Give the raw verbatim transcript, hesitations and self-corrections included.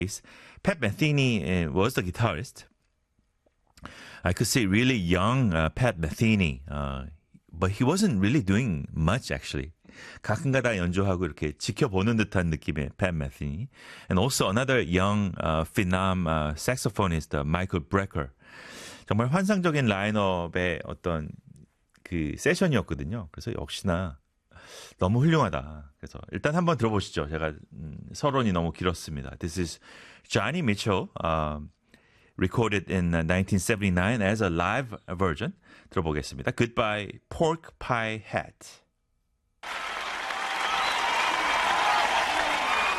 Pat Metheny uh, was the guitarist. I could say really young uh, Pat Metheny, uh, but he wasn't really doing much actually. 가끔가다 연주하고 이렇게 지켜보는 듯한 느낌의 Pat Metheny. And also another young uh, phenom uh, saxophonist, uh, Michael Brecker. 정말 환상적인 라인업의 어떤 그 세션이었거든요. 그래서 역시나 너무 훌륭하다. 그래서 일단 한번 들어보시죠. 제가 음, 서론이 너무 길었습니다. This is Johnny Mitchell, uh, recorded in nineteen seventy-nine as a live version. 들어보겠습니다. Goodbye Pork Pie Hat.